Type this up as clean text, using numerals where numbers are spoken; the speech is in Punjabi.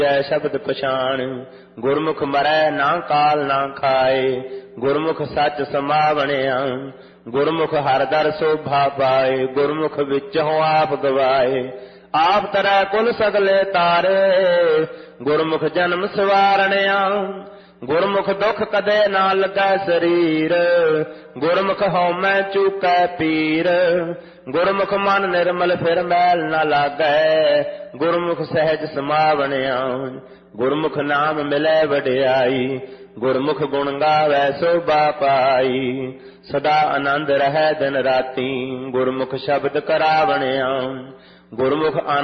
ਜੈ ਸ਼ਬਦ ਪਛਾਣ। ਗੁਰਮੁਖ ਮਰੈ ਨਾ ਕਾਲ ਨਾ ਖਾਏ, ਗੁਰਮੁਖ ਸੱਚ ਸਮਾਵਣਿਆ। ਗੁਰਮੁਖ ਹਰਿ ਦਰ ਸੋਭਾ ਪਾਏ, ਗੁਰਮੁਖ ਵਿੱਚੋਂ ਆਪ ਗਵਾਏ। ਆਪ ਤਰੈ ਕੁਲ ਸਗਲੇ ਤਾਰੇ, ਗੁਰਮੁਖ ਜਨਮ ਸਵਾਰਣਿਆ। ਗੁਰਮੁਖ ਦੁਖ ਕਦੇ ਨਾ ਲੱਗੈ ਸਰੀਰ, ਗੁਰਮੁਖ ਹਉਮੈ ਚੂਕੈ ਪੀਰ। ਗੁਰਮੁਖ ਮਨ ਨਿਰਮਲ ਫਿਰ ਮੈਲ ਨਾ ਲਾਗੈ, ਗੁਰਮੁਖ ਸਹਿਜ ਸਮਾਵਣਿਆ। ਗੁਰਮੁਖ ਨਾਮ ਮਿਲੈ ਵਡਿਆਈ, ਗੁਰਮੁਖ ਗੁਣ ਗਾਵੈ ਸੋਭਾ ਪਾਈ। ਸਦਾ ਆਨੰਦ ਰਹੈ ਦਿਨ ਰਾਤੀ, ਗੁਰਮੁਖ ਸ਼ਬਦ ਕਰਾਵਣਿਆ। ਗੁਰਮੁਖ